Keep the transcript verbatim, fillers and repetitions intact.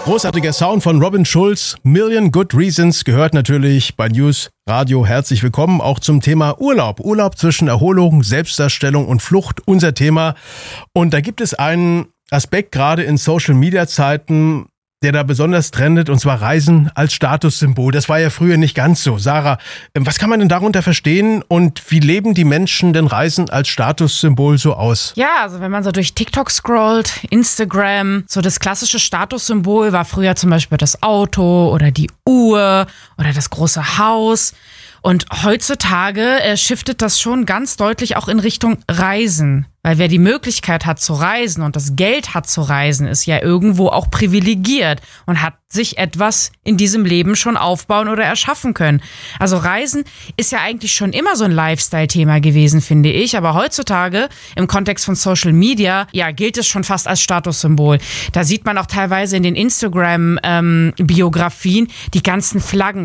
Großartiger Sound von Robin Schulz. Million Good Reasons gehört natürlich bei News Radio. Herzlich willkommen auch zum Thema Urlaub. Urlaub zwischen Erholung, Selbstdarstellung und Flucht, unser Thema. Und da gibt es einen Aspekt gerade in Social-Media-Zeiten, der da besonders trendet, und zwar Reisen als Statussymbol. Das war ja früher nicht ganz so. Sarah, was kann man denn darunter verstehen und wie leben die Menschen denn Reisen als Statussymbol so aus? Ja, also wenn man so durch TikTok scrollt, Instagram, so das klassische Statussymbol war früher zum Beispiel das Auto oder die Uhr oder das große Haus. Und heutzutage äh, shiftet das schon ganz deutlich auch in Richtung Reisen. Weil wer die Möglichkeit hat zu reisen und das Geld hat zu reisen, ist ja irgendwo auch privilegiert und hat sich etwas in diesem Leben schon aufbauen oder erschaffen können. Also Reisen ist ja eigentlich schon immer so ein Lifestyle-Thema gewesen, finde ich. Aber heutzutage im Kontext von Social Media, ja, gilt es schon fast als Statussymbol. Da sieht man auch teilweise in den Instagram-Biografien die ganzen Flaggen.